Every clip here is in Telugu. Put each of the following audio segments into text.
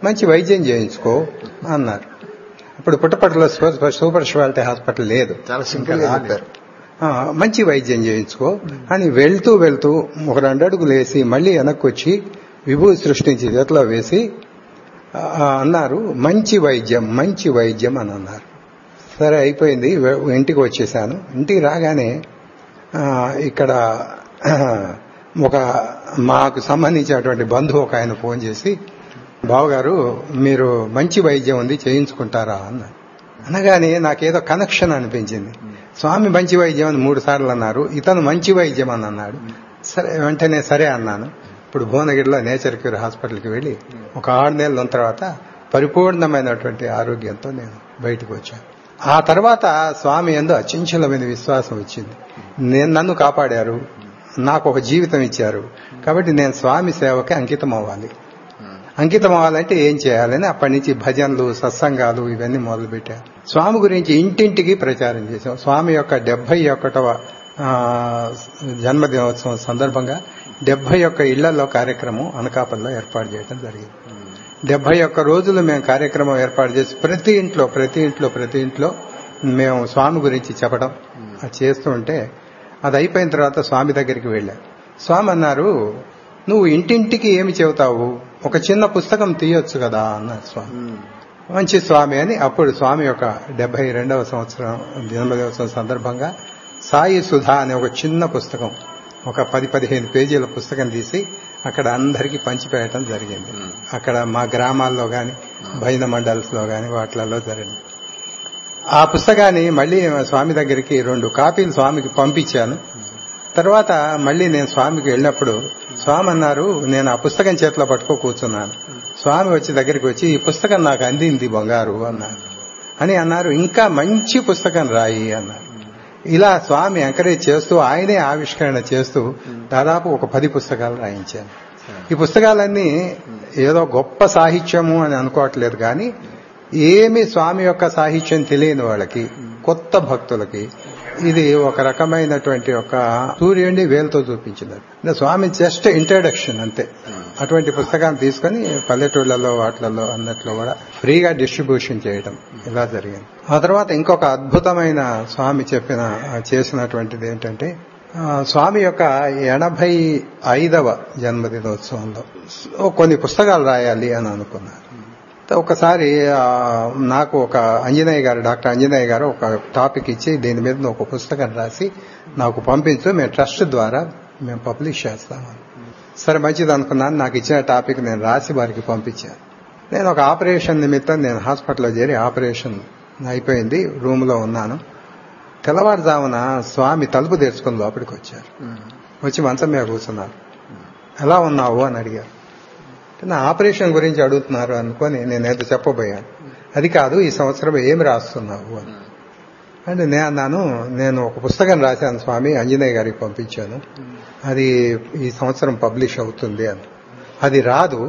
మంచి వైద్యం చేయించుకో అన్నారు. ఇప్పుడు పుట్టపర్తిలో సూపర్ స్పెషాలిటీ హాస్పిటల్ లేదు. చాలా సింపుల్ గా చెప్పారు. మంచి వైద్యం చేయించుకో అని వెళ్తూ వెళ్తూ ఒక 2 అడుగులు వేసి మళ్లీ వెనక్కి వచ్చి విభూతి సృష్టించి చేతిలో వేసి అన్నారు, మంచి వైద్యం అని అన్నారు. సరే అయిపోయింది, ఇంటికి వచ్చేసాను. ఇంటికి రాగానే ఇక్కడ ఒక మాకు సంబంధించినటువంటి బంధువు ఒక ఆయన ఫోన్ చేసి, బావగారు మీరు మంచి వైద్యం ఉంది చేయించుకుంటారా అన్నారు. అనగానే నాకేదో కనెక్షన్ అనిపించింది. స్వామి మంచి వైద్యం అని 3 సార్లు అన్నారు, ఇతను మంచి వైద్యం అని అన్నాడు. సరే వెంటనే సరే అన్నాను. ఇప్పుడు భువనగిరిలో నేచర్ క్యూర్ హాస్పిటల్కి వెళ్లి ఒక 6 నెలల తర్వాత పరిపూర్ణమైనటువంటి ఆరోగ్యంతో నేను బయటకు వచ్చాను. ఆ తర్వాత స్వామి యందు అచంచలమైన విశ్వాసం వచ్చింది. నన్ను కాపాడారు, నాకు ఒక జీవితం ఇచ్చారు. కాబట్టి నేను స్వామి సేవకి అంకితం అవ్వాలంటే ఏం చేయాలని అప్పటి నుంచి భజనలు, సత్సంగాలు ఇవన్నీ మొదలుపెట్టాను. స్వామి గురించి ఇంటింటికి ప్రచారం చేశాం. స్వామి యొక్క 71వ జన్మదినోత్సవం సందర్భంగా 71 ఇళ్లలో కార్యక్రమం అనకాపల్లిలో ఏర్పాటు చేయడం జరిగింది. 71 రోజులు మేము కార్యక్రమం ఏర్పాటు చేసి ప్రతి ఇంట్లో మేము స్వామి గురించి చెప్పడం చేస్తూ ఉంటే, అది అయిపోయిన తర్వాత స్వామి దగ్గరికి వెళ్ళాను. స్వామి అన్నారు, నువ్వు ఇంటింటికి ఏమి చెబుతావు, ఒక చిన్న పుస్తకం తీయొచ్చు కదా అన్నారు స్వామి. మంచి స్వామి అని అప్పుడు స్వామి యొక్క 72వ సంవత్సరం జన్మదినోత్సవం సందర్భంగా సాయి సుధా అనే ఒక చిన్న పుస్తకం, ఒక 10-15 పేజీల పుస్తకం తీసి అక్కడ అందరికీ పంచిపెట్టడం జరిగింది. అక్కడ మా గ్రామాల్లో గాని భజన మండల్స్ లో గాని వాటిలలో జరిగింది. ఆ పుస్తకాన్ని మళ్లీ స్వామి దగ్గరికి 2 కాపీలు స్వామికి పంపించాను. తర్వాత మళ్లీ నేను స్వామికి వెళ్ళినప్పుడు స్వామి అన్నారు, నేను ఆ పుస్తకం చేతిలో పట్టుకో కూర్చున్నాను. స్వామి దగ్గరికి వచ్చి ఈ పుస్తకం నాకు అందింది బంగారు అన్నారు. ఇంకా మంచి పుస్తకం రాయి అన్నారు. ఇలా స్వామి ఎంకరేజ్ చేస్తూ ఆయనే ఆవిష్కరణ చేస్తూ దాదాపు ఒక 10 పుస్తకాలు రాయించాను. ఈ పుస్తకాలన్నీ ఏదో గొప్ప సాహిత్యము అని అనుకోవట్లేదు, కానీ ఏమి స్వామి యొక్క సాహిత్యం తెలియని వాళ్ళకి, కొత్త భక్తులకి ఇది ఒక రకమైనటువంటి ఒక సూర్యుడిని వేలుతో చూపించినట్టు. స్వామి జస్ట్ ఇంట్రడక్షన్ అంతే. అటువంటి పుస్తకాన్ని తీసుకుని పల్లెటూళ్లలో వాటిలలో అన్నట్లో కూడా ఫ్రీగా డిస్ట్రిబ్యూషన్ చేయడం ఇలా జరిగింది. ఆ తర్వాత ఇంకొక అద్భుతమైన స్వామి చేసినటువంటిది ఏంటంటే, స్వామి యొక్క 85వ జన్మదినోత్సవంలో కొన్ని పుస్తకాలు రాయాలి అని అనుకున్నారు. ఒకసారి నాకు ఒక డాక్టర్ అంజనేయ గారు ఒక టాపిక్ ఇచ్చి దీని మీద ఒక పుస్తకం రాసి నాకు పంపించు, మేము ట్రస్ట్ ద్వారా మేము పబ్లిష్ చేస్తాము. సరే మంచిది అనుకున్నాను. నాకు ఇచ్చిన టాపిక్ నేను రాసి వారికి పంపించాను. నేను ఒక ఆపరేషన్ నిమిత్తం నేను హాస్పిటల్లో చేరి ఆపరేషన్ అయిపోయింది, రూమ్ లో ఉన్నాను. తెల్లవారుజామున స్వామి తలుపు తెరుచుకుని లోపలికి వచ్చారు. వచ్చి మంచం మీద కూర్చున్నారు. ఎలా ఉన్నావు అని అడిగారు. నా ఆపరేషన్ గురించి అడుగుతున్నారు అనుకొని నేనేదో చెప్పబోయాను. అది కాదు, ఈ సంవత్సరం ఏమి రాస్తున్నావు అని అంటే నేను అన్నాను, నేను ఒక పుస్తకం రాశాను స్వామి, అంజనేయ గారికి పంపించాను, అది ఈ సంవత్సరం పబ్లిష్ అవుతుంది అని. అది రాదు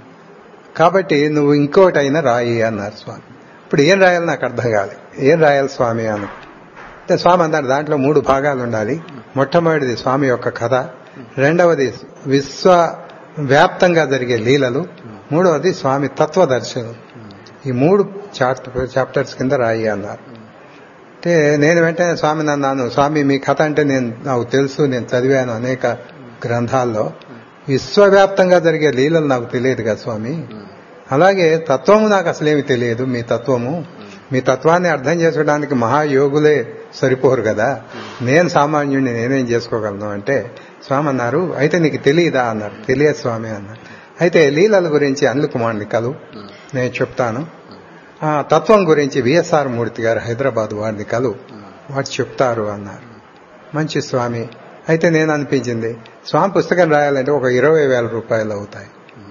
కాబట్టి నువ్వు ఇంకోటైనా రాయి అన్నారు స్వామి. ఇప్పుడు ఏం రాయాలి నాకు అర్థం కాదు. ఏం రాయాలి స్వామి అని అంటే స్వామి అన్నారు, దాంట్లో 3 భాగాలు ఉండాలి. మొట్టమొదటిది స్వామి యొక్క కథ, రెండవది విశ్వవ్యాప్తంగా జరిగే లీలలు, మూడవది స్వామి తత్వదర్శనం. ఈ 3 చాప్టర్స్ కింద రాయి అన్నారు. అంటే నేను వెంటనే స్వామిని అన్నాను, స్వామి మీ కథ అంటే నాకు తెలుసు, నేను చదివాను అనేక గ్రంథాల్లో. విశ్వవ్యాప్తంగా జరిగే లీలలు నాకు తెలియదు కదా స్వామి. అలాగే తత్వము నాకు అసలేమి తెలియదు. మీ తత్వాన్ని అర్థం చేసుకోవడానికి మహాయోగులే సరిపోరు కదా, నేను సామాన్యుడిని నేనేం చేసుకోగలను అంటే స్వామి అన్నారు, అయితే నీకు తెలియదా అన్నారు. తెలియదు స్వామి అన్నారు. అయితే లీలల గురించి అనిల్ కుమార్ని కలు, నేను చెప్తాను. తత్వం గురించి విఎస్ఆర్ మూర్తి గారు హైదరాబాద్ వాడిని కలు, వాడు చెప్తారు అన్నారు. మంచి స్వామి. అయితే నేను అనిపించింది, స్వామి పుస్తకం రాయాలంటే ఒక 20,000 రూపాయలు అవుతాయి,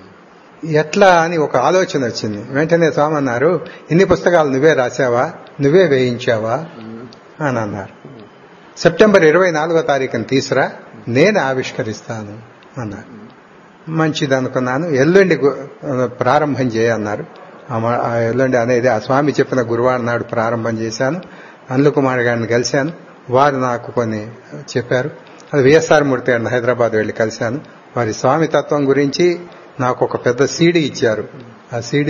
ఎట్లా అని ఒక ఆలోచన వచ్చింది. వెంటనే స్వామి అన్నారు, ఇన్ని పుస్తకాలు నువ్వే రాశావా, నువ్వే వేయించావా అని అన్నారు. సెప్టెంబర్ 24వ తారీఖున తీసురా, నేను ఆవిష్కరిస్తాను అన్నారు. మంచిది అనుకున్నాను. ఎల్లుండి ప్రారంభం చేయన్నారు. ఎల్లుండి అనేది ఆ స్వామి చెప్పిన గురువారం నాడు ప్రారంభం చేశాను. అనిల్ కుమార్ గారిని కలిశాను, వారు నాకు కొన్ని చెప్పారు. అది విఎస్ఆర్ మూర్తి గారిని హైదరాబాద్ వెళ్లి కలిశాను. వారి స్వామి తత్వం గురించి నాకు ఒక పెద్ద సీడీ ఇచ్చారు. ఆ సీడీ